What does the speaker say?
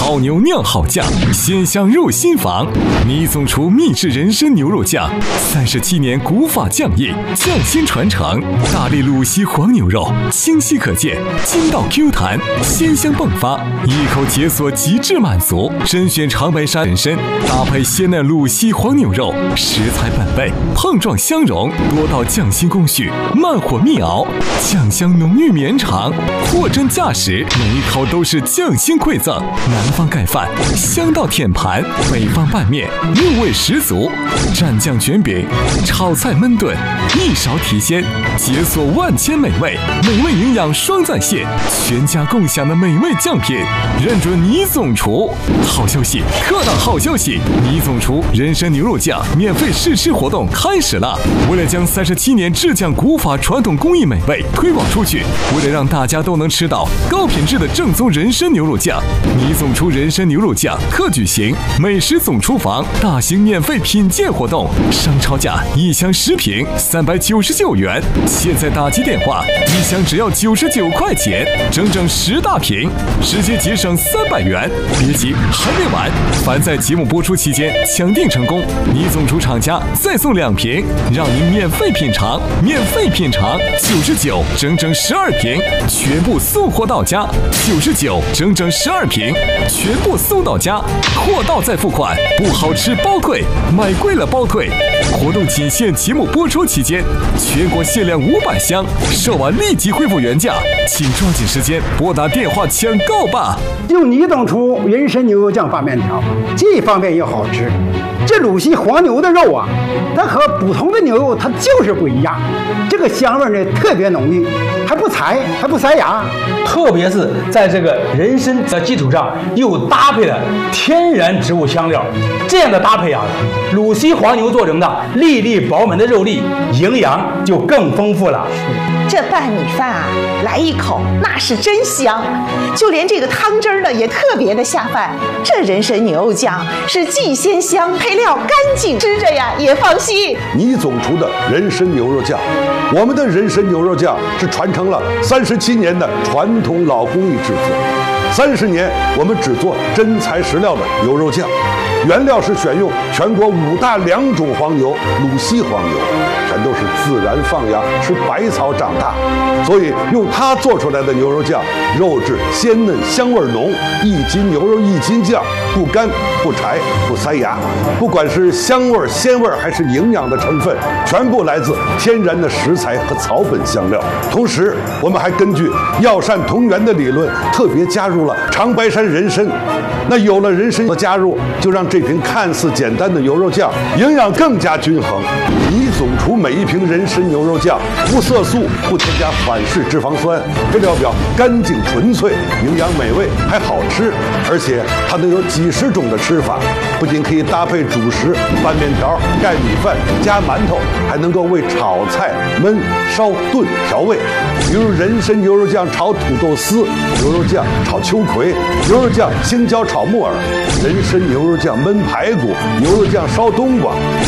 好牛酿好酱，鲜香入心房。倪总厨秘制人参牛肉酱，37年古法酱艺，匠心传承。大力鲁西黄牛肉，清晰可见，筋道 Q 弹，鲜香迸发，一口解锁极致满足。甄选长白山人参，搭配鲜嫩鲁西黄牛肉，食材本味，碰撞相融，多道匠心工序，慢火密熬，酱香浓郁绵长，货真价实，每一口都是匠心馈赠。南方盖饭，香到舔盘；北方拌面，入味十足。蘸酱卷饼，炒菜焖炖，一勺提鲜，解锁万千美味，美味营养双在线，全家共享的美味酱品，认准倪总厨。好消息，客档好消息！倪总厨人参牛肉酱免费试吃活动开始了。为了将37年制酱古法传统工艺美味推广出去，为了让大家都能吃到高品质的正宗人参牛肉酱，倪总厨人参牛肉酱特举行美食总厨房大型免费品鉴活动，商超价一箱10瓶399元，现在打击电话，一箱只要99块钱，整整10大瓶，直接节省300元。别急，还没完！凡在节目播出期间抢订成功，倪总厨厂家再送2瓶，让您免费品尝，免费品尝，99整整12瓶，全部送货到家，99整整12瓶，全部送到家，货到再付款，不好吃包退，买贵了包退。活动仅限节目播出期间，全国限量500箱，售完立即恢复原价，请抓紧时间拨打电话抢购吧。 用倪总厨人参牛肉酱发面条，既方便又好吃。这鲁西黄牛的肉啊，它和普通的牛肉它就是不一样，这个香味呢特别浓郁，还不柴，还不塞牙。 特别是在这个人参的基础上，又搭配了天然植物香料，这样的搭配啊，鲁西黄牛做成的粒粒饱满的肉粒，营养就更丰富了。 这拌米饭啊，来一口那是真香，就连这个汤汁儿呢也特别的下饭。这人参牛肉酱是既鲜香，配料干净，吃着呀也放心。 倪总厨的人参牛肉酱，我们的人参牛肉酱是传承了37年的传统老工艺制作，30年我们只做真材实料的牛肉酱，原料是选用全国5大良种黄牛鲁西黄牛，全都是自然放养吃百草长大，所以用它做出来的牛肉酱，肉质鲜嫩香味浓，1斤牛肉1斤酱，不干不柴不塞牙。不管是香味鲜味还是营养的成分，全部来自天然的食材和草本香料。同时我们还根据药膳同源的理论，特别加入了长白山人参。那有了人参的加入，就让这瓶看似简单的牛肉酱营养更加均衡。倪总厨每一瓶人参牛肉酱无色素，不添加反式脂肪酸，配料表干净纯粹，营养美味还好吃，而且它能有几十种的吃法，不仅可以搭配主食拌面条、盖米饭、加馒头，还能够为炒菜、焖、烧、炖调味。比如人参牛肉酱炒土豆丝，牛肉酱炒秋葵，牛肉酱青椒炒木耳，人参牛肉酱焖排骨，牛肉酱烧冬瓜。